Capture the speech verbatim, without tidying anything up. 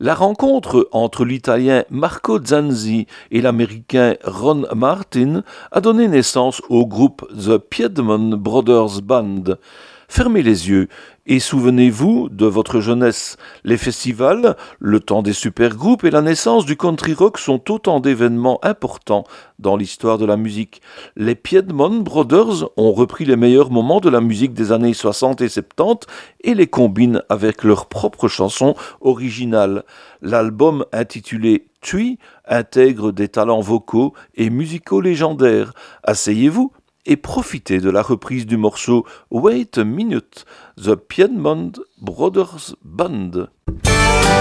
La rencontre entre l'Italien Marco Zanzi et l'Américain Ron Martin a donné naissance au groupe The Piedmont Brothers Band. Fermez les yeux et souvenez-vous de votre jeunesse. Les festivals, le temps des supergroupes et la naissance du country rock sont autant d'événements importants dans l'histoire de la musique. Les Piedmont Brothers ont repris les meilleurs moments de la musique des années soixante et soixante-dix et les combinent avec leurs propres chansons originales. L'album intitulé Three intègre des talents vocaux et musicaux légendaires. Asseyez-vous et profitez de la reprise du morceau Wait a Minute, The Piedmont Brothers Band.